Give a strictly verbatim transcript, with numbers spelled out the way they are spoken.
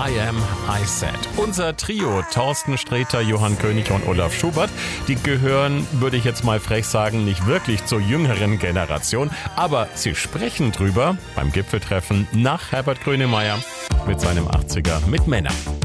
I Am, I Said. Unser Trio, Thorsten Sträter, Johann König und Olaf Schubert, die gehören, würde ich jetzt mal frech sagen, nicht wirklich zur jüngeren Generation, aber sie sprechen drüber beim Gipfeltreffen nach Herbert Grönemeyer mit seinem achtziger mit Männern.